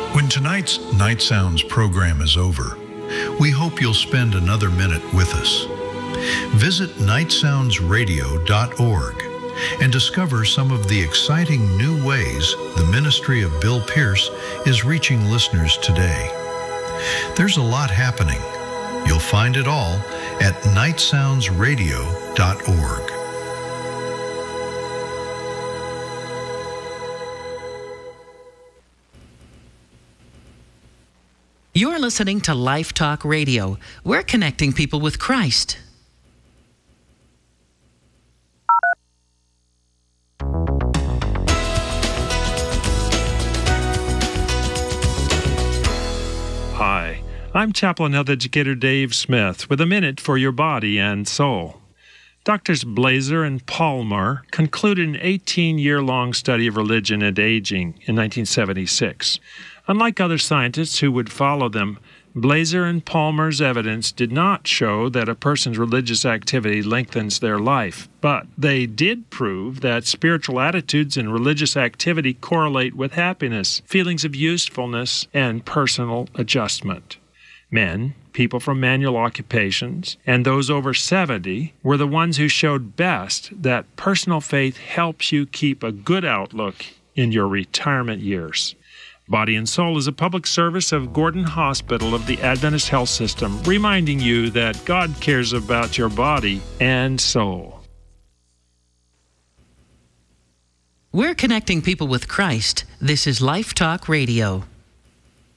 When tonight's Night Sounds program is over, we hope you'll spend another minute with us. Visit nightsoundsradio.org and discover some of the exciting new ways the ministry of Bill Pierce is reaching listeners today. There's a lot happening. You'll find it all at nightsoundsradio.org. You're listening to Life Talk Radio. We're connecting people with Christ. Hi, I'm Chaplain Health Educator Dave Smith with a minute for your body and soul. Doctors Blazer and Palmer concluded an 18-year-long study of religion and aging in 1976. Unlike other scientists who would follow them, Blazer and Palmer's evidence did not show that a person's religious activity lengthens their life, but they did prove that spiritual attitudes and religious activity correlate with happiness, feelings of usefulness, and personal adjustment. Men, people from manual occupations, and those over 70 were the ones who showed best that personal faith helps you keep a good outlook in your retirement years. Body and Soul is a public service of Gordon Hospital of the Adventist Health System, reminding you that God cares about your body and soul. We're connecting people with Christ. This is Life Talk Radio.